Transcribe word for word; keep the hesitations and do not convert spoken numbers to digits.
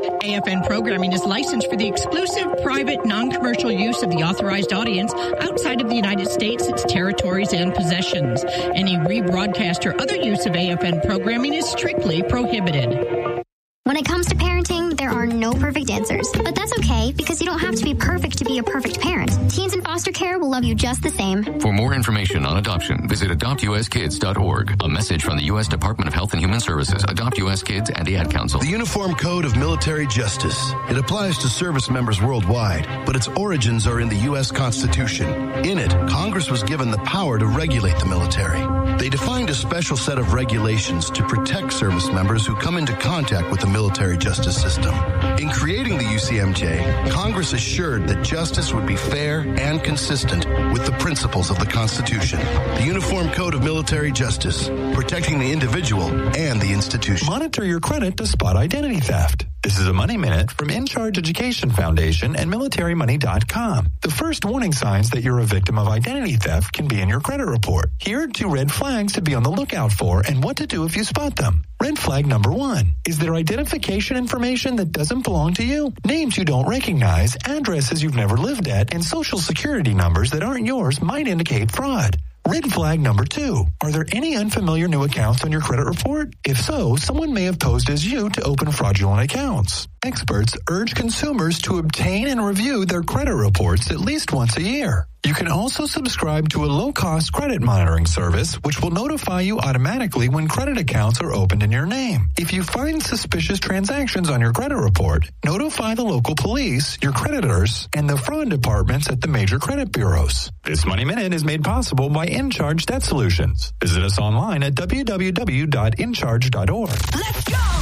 A F N programming is licensed for the exclusive, private, non-commercial use of the authorized audience outside of the United States, its territories, and possessions. Any rebroadcast or other use of A F N programming is strictly prohibited. When it comes to parenting, there are no perfect answers. But that's okay, because you don't have to be perfect to be a perfect parent. Teens in foster care will love you just the same. For more information on adoption, visit adopt u s kids dot org. A message from the U S Department of Health and Human Services, Adopt U S Kids, and the Ad Council. The Uniform Code of Military Justice. It applies to service members worldwide, but its origins are in the U S Constitution. In it, Congress was given the power to regulate the military. They defined a special set of regulations to protect service members who come into contact with the military justice system. In creating the U C M J, Congress assured that justice would be fair and consistent with the principles of the Constitution. The Uniform Code of Military Justice, protecting the individual and the institution. Monitor your credit to spot identity theft. This is a Money Minute from In Charge Education Foundation and military money dot com. The first warning signs that you're a victim of identity theft can be in your credit report. Here are two red flags to be on the lookout for and what to do if you spot them. Red flag number one. Is there identification information that doesn't belong to you? Names you don't recognize, addresses you've never lived at, and social security numbers that aren't yours might indicate fraud. Red flag number two. Are there any unfamiliar new accounts on your credit report? If so, someone may have posed as you to open fraudulent accounts. Experts urge consumers to obtain and review their credit reports at least once a year. You can also subscribe to a low-cost credit monitoring service, which will notify you automatically when credit accounts are opened in your name. If you find suspicious transactions on your credit report, notify the local police, your creditors, and the fraud departments at the major credit bureaus. This Money Minute is made possible by In Charge Debt Solutions. Visit us online at w w w dot in charge dot org. Let's go!